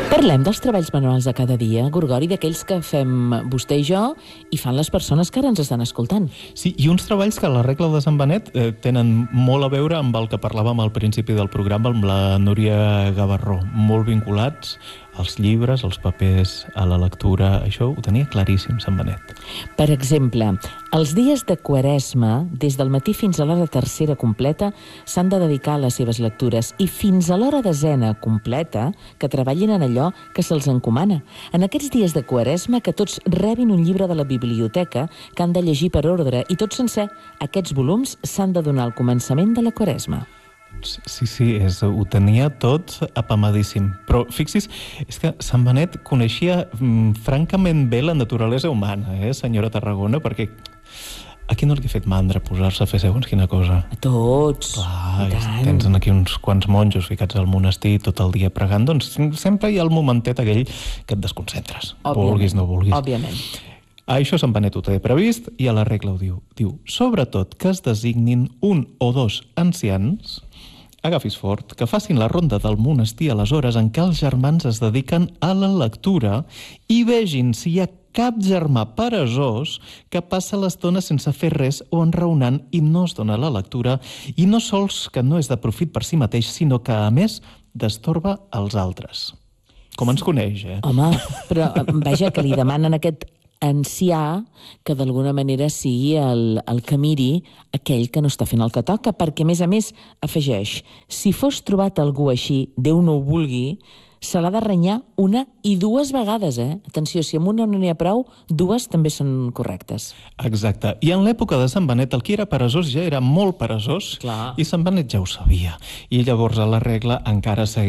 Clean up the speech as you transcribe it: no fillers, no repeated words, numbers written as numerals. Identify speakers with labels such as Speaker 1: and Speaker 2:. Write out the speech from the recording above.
Speaker 1: Parlem dels treballs manuals de cada dia, Gorgori, d'aquells que fem vostè i jo i fan les persones que ara ens estan escoltant.
Speaker 2: Sí, i uns treballs que a la regla de Sant Benet tenen molt a veure amb el que parlàvem al principi del programa amb la Núria Gavarró, molt vinculats als llibres, als papers, a la lectura. Això ho tenia claríssim Sant Benet.
Speaker 1: Per exemple, els dies de Quaresma, des del matí fins a l'hora tercera completa, s'han de dedicar a les seves lectures i fins a l'hora desena completa que treballin en allò que se'ls encomana. En aquests dies de Quaresma, que tots rebin un llibre de la biblioteca que han de llegir per ordre i tot sencer. Aquests volums s'han de donar al començament de la Quaresma.
Speaker 2: Sí, ho tenia tot apamadíssim. Però fixi's, és que Sant Benet coneixia francament bé la naturalesa humana, senyora Tarragona, perquè a qui no li ha fet mandra posar-se a fer segons quina cosa?
Speaker 1: A tots.
Speaker 2: Clar, tens aquí uns quants monjos ficats al monestir tot el dia pregant, doncs sempre hi ha el momentet aquell que et desconcentres.
Speaker 1: Òbviament,
Speaker 2: vulguis, no vulguis.
Speaker 1: Òbviament.
Speaker 2: Això Sant Benet ho té previst i a la regla ho diu. Diu, sobretot que es designin un o dos ancians, agafis fort, que facin la ronda del monestir a les hores en què els germans es dediquen a la lectura i vegin si hi ha cap germà peresós que passa l'estona sense fer res o enraonant i no es dona la lectura, i no sols que no és de profit per si mateix, sinó que, a més, destorba els altres. Com ens coneix,
Speaker 1: Home, però vaja, que li demanen aquest ancià que d'alguna manera sigui el que miri aquell que no està fent el que toca, perquè a més, afegeix, si fos trobat algú així, Déu no ho vulgui, se l'ha de renyar una i dues vegades, Atenció, si amb una no n'hi ha prou, dues també són correctes.
Speaker 2: Exacte. I en l'època de Sant Benet, el qui era peresós ja era molt peresós.
Speaker 1: Clar.
Speaker 2: I Sant Benet ja ho sabia. I llavors a la regla encara seguia